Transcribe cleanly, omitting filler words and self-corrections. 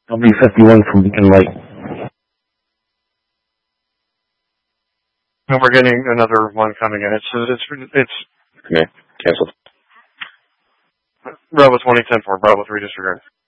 W51 from Beacon Light. And we're getting another one coming in. It's Okay, canceled. Bravo 2010 for Bravo 3 disregard.